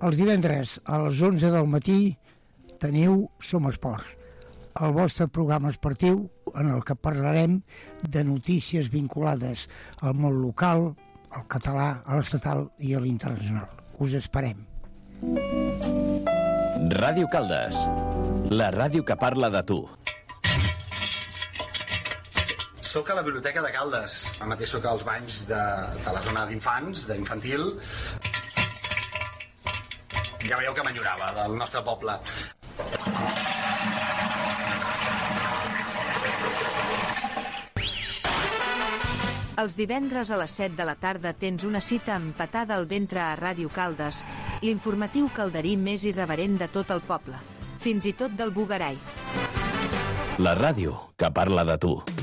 Els divendres a les 11 del matí teniu Som Esports, el vostre programa esportiu en el que parlarem de notícies vinculades al món local, al català, a l'estatal i a l'internacional. Us esperem. Ràdio Caldes, la ràdio que parla de tu. Soc a la Biblioteca de Caldes. Ara mateix soc als banys de la zona d'infants, d'infantil. Ja veieu que m'enyorava del nostre poble. Els divendres a les 7 de la tarda tens una cita amb Patada al ventre a Ràdio Caldes, l'informatiu calderí més irreverent de tot el poble, fins i tot del Bugarai. La ràdio que parla de tu.